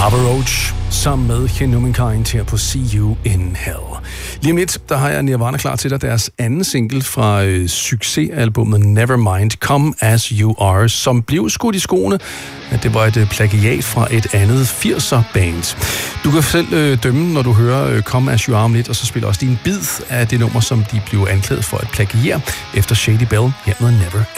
Papa Roach sammen med Humankind her på See You in Hell. Lige om lidt, der har jeg Nirvana klar til dig, deres anden single fra succesalbummet Nevermind, Come As You Are, som blev skudt i skoene, at det var et plagiat fra et andet 80'er-band. Du kan selv dømme, når du hører Come As You Are om lidt, og så spiller også din bid af det nummer, som de blev anklaget for at plagiere efter Shady Bell her med Never